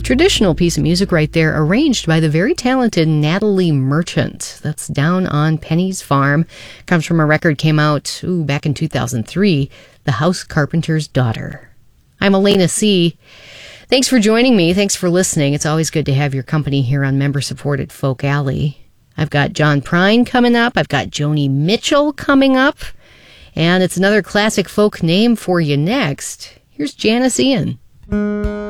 Traditional piece of music right there, arranged by the very talented Natalie Merchant. That's Down on Penny's Farm. Comes from a record came out back in 2003, The House Carpenter's Daughter. I'm Elena C. Thanks for joining me. Thanks for listening. It's always good to have your company here on member-supported Folk Alley. I've got John Prine coming up. I've got Joni Mitchell coming up. And it's another classic folk name for you next. Here's Janice Ian.